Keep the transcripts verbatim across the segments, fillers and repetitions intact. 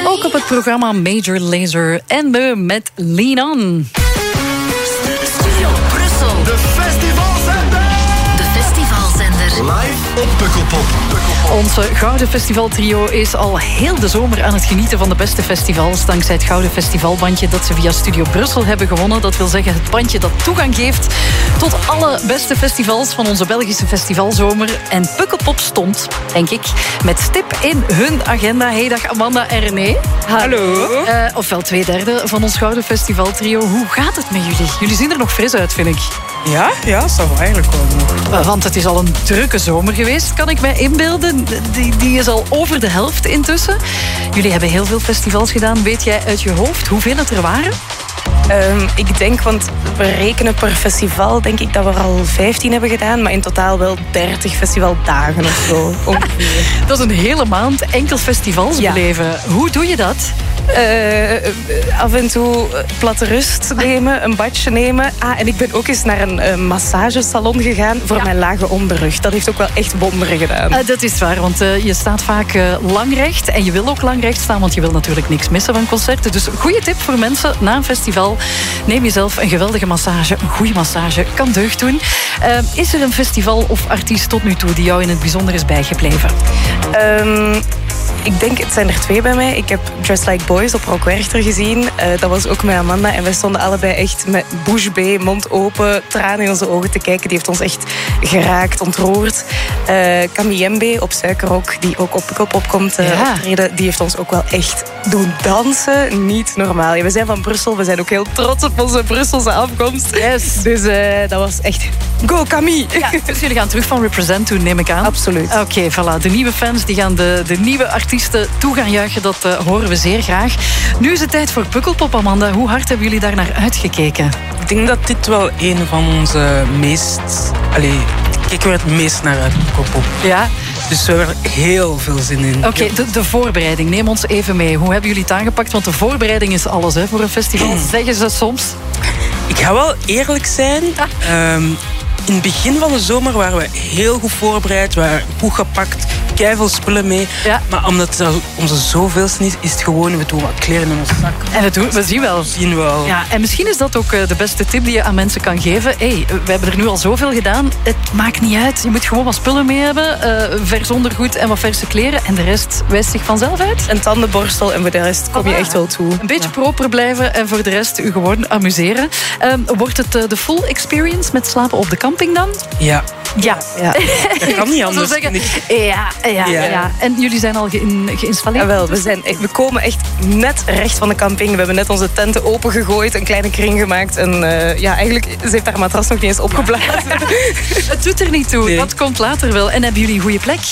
Ook op het programma Major Lazer en de met Lean On. Studio Brussel. De festivalzender. De festivalzender. Live op Pukkelpop. Onze Gouden Festivaltrio is al heel de zomer aan het genieten van de beste festivals. Dankzij het Gouden Festivalbandje dat ze via Studio Brussel hebben gewonnen. Dat wil zeggen het bandje dat toegang geeft tot alle beste festivals van onze Belgische festivalzomer. En Pukkelpop stond, denk ik, met stip in hun agenda. Hey, dag Amanda en René. Hallo. Uh, ofwel twee derde van ons Gouden Festivaltrio. Hoe gaat het met jullie? Jullie zien er nog fris uit, vind ik. Ja, ja, dat zou eigenlijk wel nog. Want het is al een drukke zomer geweest, kan ik mij inbeelden. Die, die is al over de helft intussen. Jullie hebben heel veel festivals gedaan. Weet jij uit je hoofd hoeveel het er waren? Um, ik denk, want we rekenen per festival, denk ik dat we er al vijftien hebben gedaan. Maar in totaal wel dertig festivaldagen of zo. Ongeveer. Dat is een hele maand enkel festivals Ja. beleven. Hoe doe je dat? Uh, af en toe platte rust nemen, een badje nemen. Ah, en ik ben ook eens naar een uh, massagesalon gegaan voor Ja. mijn lage onderrug. Dat heeft ook wel echt wonderen gedaan. Uh, dat is waar, want uh, je staat vaak uh, langrecht. En je wil ook langrecht staan, want je wil natuurlijk niks missen van concerten. Dus goede tip voor mensen na een festival. Neem jezelf een geweldige massage. Een goede massage kan deugd doen. Uh, is er een festival of artiest tot nu toe die jou in het bijzonder is bijgebleven? Um, ik denk, het zijn er twee bij mij. Ik heb Just Like Boys op Rock Werchter gezien. Uh, dat was ook met Amanda. En wij stonden allebei echt met bouche bée, mond open, tranen in onze ogen te kijken. Die heeft ons echt geraakt, ontroerd. Uh, Kamiembe op Suikerrok, die ook op Pukkelpop komt uh, Ja. optreden. Die heeft ons ook wel echt doen dansen. Niet normaal. Ja, we zijn van Brussel. We zijn ook heel trots op onze Brusselse afkomst. Yes. Dus uh, dat was echt... Go, Camille! Ja, dus jullie gaan terug van Represent doen, neem ik aan. Absoluut. Oké, voilà. De nieuwe fans die gaan de, de nieuwe artiesten toe gaan juichen. Dat uh, horen we zeer graag. Nu is het tijd voor Pukkelpop, Amanda. Hoe hard hebben jullie daar naar uitgekeken? Ik denk dat dit wel een van onze meest... Allee, ik kijk er het meest naar uit, Pukkelpop. Ja? Dus we hebben er heel veel zin in. Oké, de, de voorbereiding. Neem ons even mee. Hoe hebben jullie het aangepakt? Want de voorbereiding is alles hè, voor een festival. Zeggen ze soms. Ik ga wel eerlijk zijn. Um, in het begin van de zomer waren we heel goed voorbereid. We waren goed gepakt. Keiveel spullen mee. Ja. Maar omdat het onze zoveelste is, is het gewoon... We doen wat kleren in onze zak. En we, doen, we zien wel. We zien wel. Ja, en misschien is dat ook de beste tip die je aan mensen kan geven. Hey, we hebben er nu al zoveel gedaan. Het maakt niet uit. Je moet gewoon wat spullen mee hebben. Uh, vers ondergoed en wat verse kleren. En de rest wijst zich vanzelf uit. Een tandenborstel en voor de rest kom je echt wel toe. Een beetje proper blijven en voor de rest u gewoon amuseren. Um, wordt het uh, de full experience met slapen op de camping dan? Ja. Ja. Ja. Dat kan niet anders. Zeggen, vind ik. ja, ja, ja, Ja. En jullie zijn al ge- geïnstalleerd? Jawel, we, zijn, echt- we komen echt net recht van de camping. We hebben net onze tenten opengegooid, een kleine kring gemaakt. En uh, ja, eigenlijk, ze heeft haar matras nog niet eens opgeblazen. Het doet er niet toe, Nee. dat komt later wel. En hebben jullie een goede plek?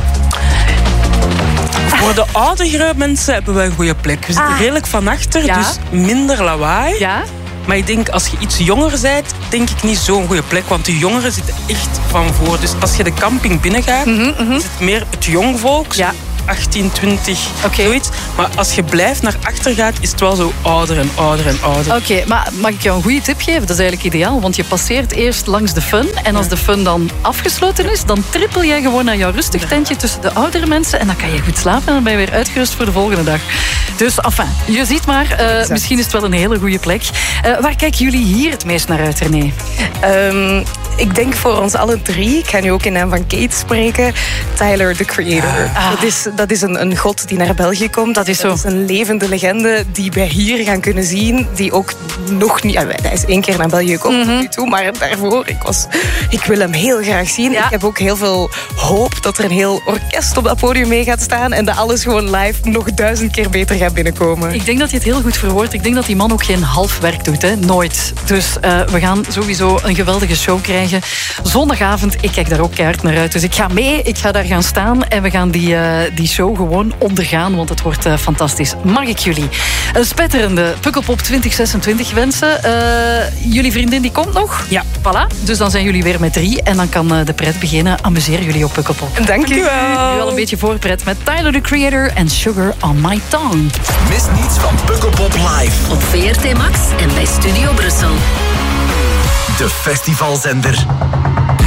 Voor de oudere mensen hebben we een goede plek. We zitten Ah. redelijk van achter, Ja. dus minder lawaai. Ja? Maar ik denk, als je iets jonger bent, denk ik niet zo'n goede plek. Want de jongeren zitten echt van voor. Dus als je de camping binnengaat, Mm-hmm, mm-hmm. is het meer het jongvolk. Ja. achttien, twintig, Oké. zoiets. Maar als je blijft naar achter gaat, is het wel zo ouder en ouder en ouder. Oké, okay, maar mag ik jou een goede tip geven? Dat is eigenlijk ideaal, want je passeert eerst langs de fun. En als de fun dan afgesloten is, dan trippel jij gewoon naar jouw rustig tentje tussen de oudere mensen. En dan kan je goed slapen en dan ben je weer uitgerust voor de volgende dag. Dus, enfin, je ziet maar, uh, misschien is het wel een hele goede plek. Uh, waar kijken jullie hier het meest naar uit, René? Um, ik denk voor ons alle drie, ik ga nu ook in naam van Kate spreken, Tyler, the Creator. Ah. Dat is, dat is een, een god die naar België komt. Dat is zo. Dat is een levende legende die wij hier gaan kunnen zien. Die ook nog niet... Ja, hij is één keer naar België gekomen Mm-hmm. tot nu toe, maar daarvoor, ik, was, ik wil hem heel graag zien. Ja. Ik heb ook heel veel hoop dat er een heel orkest op dat podium mee gaat staan en dat alles gewoon live nog duizend keer beter gaat binnenkomen. Ik denk dat je het heel goed verwoordt. Ik denk dat die man ook geen half werk doet, hè? Nooit. Dus uh, we gaan sowieso een geweldige show krijgen. Zondagavond, ik kijk daar ook keihard naar uit. Dus ik ga mee, ik ga daar gaan staan en we gaan die, uh, die show gewoon ondergaan, want het wordt uh, fantastisch. Mag ik jullie een spetterende Pukkelpop twintig zesentwintig wensen? Uh, jullie vriendin die komt nog? Ja. Voilà, dus dan zijn jullie weer met drie en dan kan uh, de pret beginnen. Amuseer jullie op Pukkelpop. Dank u wel. Nu wel een beetje voorpret met Tyler, the Creator en Sugar on My Tongue. Mis niets van Pukkelpop live. Op V R T Max en bij Studio Brussel. De festivalzender.